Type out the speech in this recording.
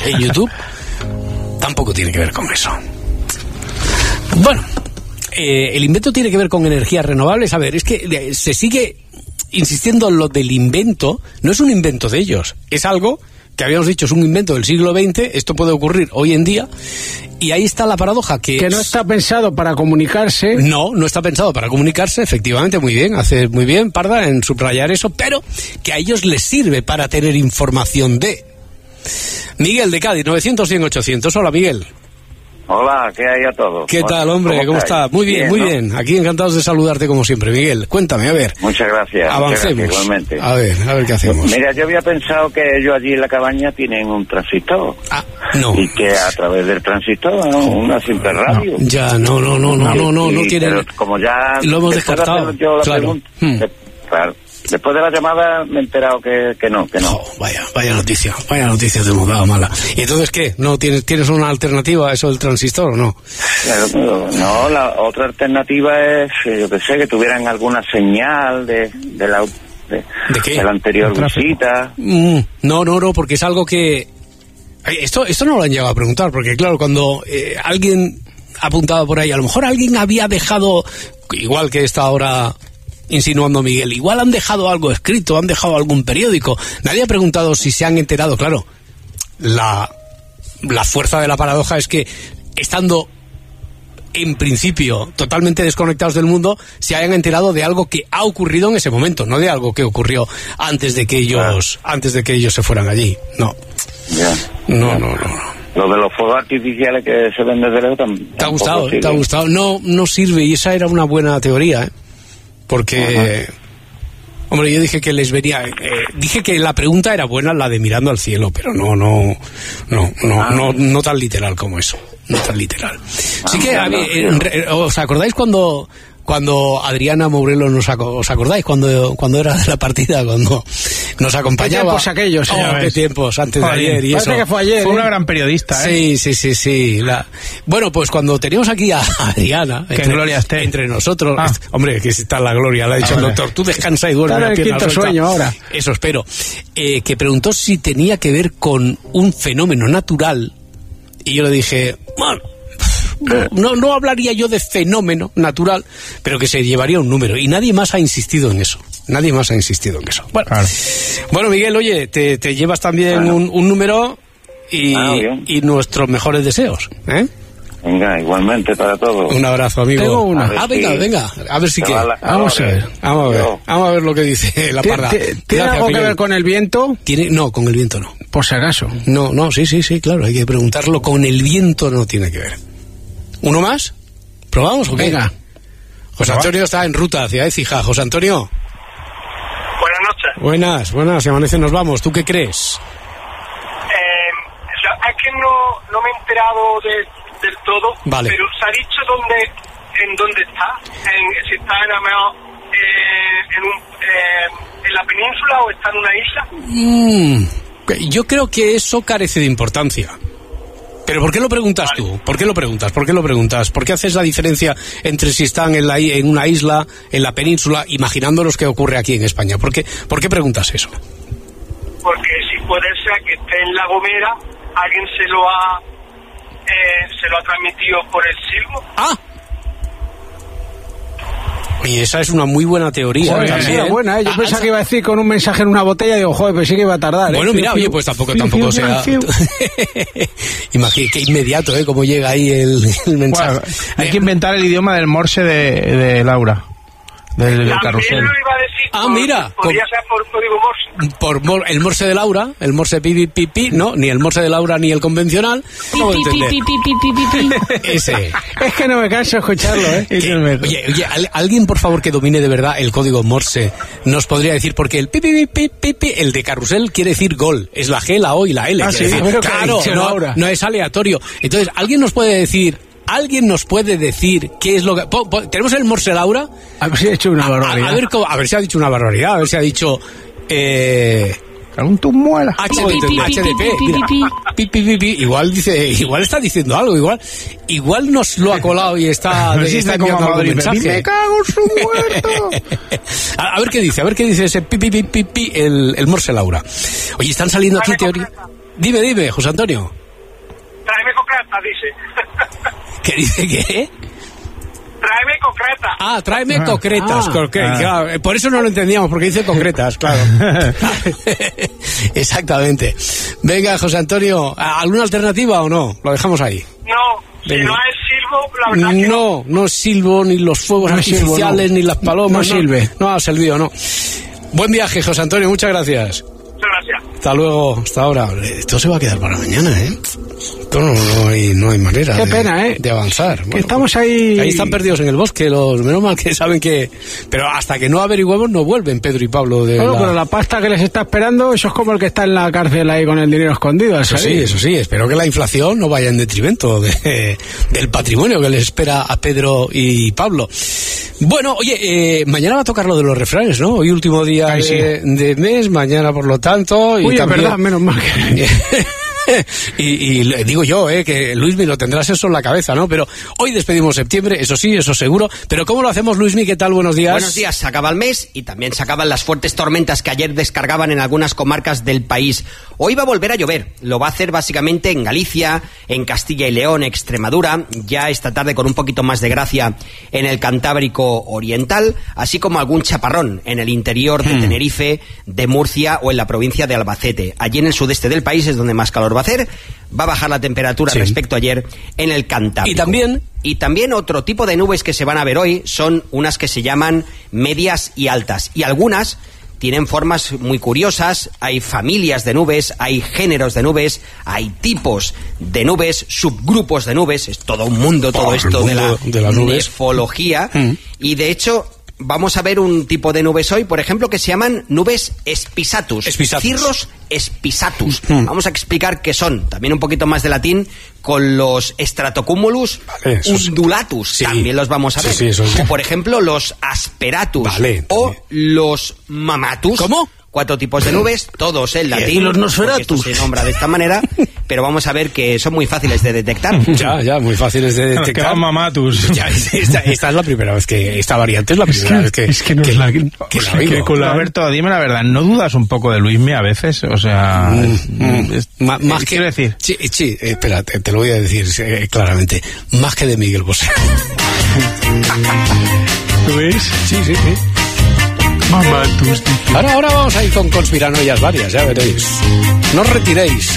en YouTube, tampoco tiene que ver con eso. Bueno, el invento tiene que ver con energías renovables. A ver, es que se sigue insistiendo en lo del invento. No es un invento de ellos, es algo que habíamos dicho, es un invento del siglo XX. Esto puede ocurrir hoy en día. Y ahí está la paradoja, que no está pensado para comunicarse. No está pensado para comunicarse, efectivamente, muy bien, hace muy bien, Parda, en subrayar eso, pero que a ellos les sirve para tener información de... Miguel de Cádiz, 900-100-800. Hola, Miguel. Hola, ¿qué hay a todos? ¿Qué tal, hombre? ¿Cómo estás? Muy bien, muy bien. Aquí encantados de saludarte como siempre, Miguel. Cuéntame, a ver. Muchas gracias. Avancemos. Muchas gracias, igualmente. A ver qué hacemos. Mira, yo había pensado que ellos allí en la cabaña tienen un transistor. No. Y que a través del transistor, ¿no? Una simple radio. Ya, no tienen. Pero como ya lo hemos descartado. Yo la Claro. pregunta, claro. Después de la llamada me he enterado que no. Oh, vaya noticia te hemos dado, mala. ¿Y entonces qué? ¿No tienes una alternativa a eso del transistor o no? No, la otra alternativa es, yo que sé, que tuvieran alguna señal de la anterior visita. No, porque es algo que... Esto no lo han llegado a preguntar, porque claro, cuando alguien apuntaba por ahí, a lo mejor alguien había dejado, igual que está ahora insinuando Miguel, igual han dejado algo escrito, han dejado algún periódico. Nadie ha preguntado si se han enterado. Claro, la fuerza de la paradoja es que, estando en principio totalmente desconectados del mundo, se hayan enterado de algo que ha ocurrido en ese momento, no de algo que ocurrió antes de que ellos se fueran allí. No. No. Lo de los fuegos artificiales que se ven desde lejos también. ¿Te ha gustado? No sirve, y esa era una buena teoría, ¿eh? Porque, hombre, yo dije que les venía, dije que la pregunta era buena, la de mirando al cielo, pero no tan literal como eso, no tan literal. Sí que, ¿os acordáis cuando Adriana Mourelo os acordáis cuando era de la partida, cuando nos acompañaba? ¿Qué tiempos aquellos? ¿Qué tiempos? Antes de ayer y eso. Que fue ayer. Fue una gran periodista, ¿eh? Sí. Bueno, pues cuando teníamos aquí a Adriana, que en gloria esté entre nosotros, hombre, que está la gloria, le ha dicho el doctor, tú descansa y duerme. Está en el quinto sueño ahora. Eso espero. Que preguntó si tenía que ver con un fenómeno natural, y yo le dije, bueno, no hablaría yo de fenómeno natural, pero que se llevaría un número, y nadie más ha insistido en eso. Bueno, claro. Bueno, Miguel, oye, te llevas también un número y nuestros mejores deseos, ¿eh? Venga, igualmente para todos. Un abrazo, amigo. Tengo una. Venga, a ver si qué. Vamos a ver lo que dice la parda. ¿Tiene algo que ver con el viento? No, con el viento no. Por si acaso. No, sí, claro, hay que preguntarlo. Con el viento no tiene que ver. ¿Uno más? ¿Probamos o qué? Venga. José Antonio está en ruta hacia Écija. José Antonio. Buenas noches. Buenas, si amanece nos vamos. ¿Tú qué crees? Es que no me he enterado del todo, vale. Pero se ha dicho en dónde está, si está en la península o está en una isla. Yo creo que eso carece de importancia. ¿Pero por qué lo preguntas tú? ¿Por qué lo preguntas? ¿Por qué haces la diferencia entre si están en una isla, en la península, imaginándonos qué ocurre aquí en España? ¿Por qué preguntas eso? Porque si puede ser que esté en La Gomera, alguien se lo ha transmitido por el silbo. Y esa es una muy buena teoría. Joder, también. Es buena, ¿eh? Yo pensaba que iba a decir con un mensaje en una botella y digo, joder, pero sí que iba a tardar. Bueno, mira, oye, pues tampoco sea... Imagínate qué inmediato, como llega ahí el mensaje. Bueno, hay que inventar el idioma del Morse de Laura, del carrusel. Lo iba a decir mira. Podría ser por código Morse. El Morse de Laura, el Morse pipi, no, ni el Morse de Laura ni el convencional. No Ese. Es que no me canso de escucharlo, ¿eh? Oye, alguien por favor que domine de verdad el código Morse nos podría decir, porque el pipi, el de carrusel quiere decir gol, es la G, la O y la L. Sí, decir, claro, no es aleatorio. Entonces, ¿alguien nos puede decir qué es lo que... ¿Tenemos el Morse Laura? A ver si ha dicho una barbaridad. A ver si ha dicho una barbaridad, a ver si ha dicho... Tu muela. HDP, mira, igual está diciendo algo, igual nos lo ha colado y está enviando algún mensaje. Me cago en su muerto. A ver qué dice ese el Morse Laura. Oye, están saliendo aquí teorías. Dime, José Antonio. concretas, dice. ¿Qué dice qué? Tráeme concretas. Ah, tráeme concretas. Claro, por eso no lo entendíamos, porque dice concretas, claro. Exactamente. Venga, José Antonio, ¿alguna alternativa o no? Lo dejamos ahí. No, venga. Si no es silbo, la verdad que no. No silbo, ni los fuegos artificiales, ni las palomas. No sirve. No ha servido, no. Buen viaje, José Antonio, muchas gracias. Muchas gracias. Hasta luego, hasta ahora. Esto se va a quedar para mañana, ¿eh? Esto no hay manera. Qué pena, ¿eh? De avanzar. Bueno, estamos ahí... Ahí están perdidos en el bosque, menos mal que saben que... Pero hasta que no averiguemos no vuelven Pedro y Pablo de pero la pasta que les está esperando, eso es como el que está en la cárcel ahí con el dinero escondido. Eso sí. Espero que la inflación no vaya en detrimento del patrimonio que les espera a Pedro y Pablo. Bueno, oye, mañana va a tocar lo de los refranes, ¿no? Hoy último día de mes, mañana por lo tanto... Uy, también... es verdad, menos mal que... y digo yo, que Luismi lo tendrás eso en la cabeza, ¿no? Pero hoy despedimos septiembre, eso sí, eso seguro. Pero ¿cómo lo hacemos, Luismi? ¿Qué tal? Buenos días. Buenos días, se acaba el mes y también se acaban las fuertes tormentas que ayer descargaban en algunas comarcas del país. Hoy va a volver a llover, lo va a hacer básicamente en Galicia, en Castilla y León, Extremadura, ya esta tarde con un poquito más de gracia en el Cantábrico Oriental, así como algún chaparrón en el interior de Tenerife, de Murcia o en la provincia de Albacete. Allí en el sudeste del país es donde más calor va a hacer, va a bajar la temperatura respecto a ayer en el Cantábrico. Y también otro tipo de nubes que se van a ver hoy son unas que se llaman medias y altas, y algunas tienen formas muy curiosas, hay familias de nubes, hay géneros de nubes, hay tipos de nubes, subgrupos de nubes, es todo un mundo todo esto de la nefología, y de hecho... Vamos a ver un tipo de nubes hoy, por ejemplo, que se llaman nubes espisatus. Cirrus espisatus. Vamos a explicar qué son. También un poquito más de latín con los stratocumulus undulatus. Sí. También los vamos a ver. O, por ejemplo, los asperatus. O los mamatus. ¿Cómo? 4 tipos de nubes, todos en latín. Y los nosferatus. Se nombra de esta manera, pero vamos a ver que son muy fáciles de detectar. Ya, muy fáciles de detectar. Que van mamatus. Ya, esta es la primera vez que... Esta variante es la primera vez que... Es que no es la... Alberto, dime la verdad, ¿no dudas un poco de Luismi a veces? O sea... más que... Quiero decir... Sí, espera, te lo voy a decir claramente. Más que de Miguel Bosé. ¿Tú ves? Sí. Mamatus. Ahora vamos a ir con conspiranoias varias, ya veréis. No os retiréis.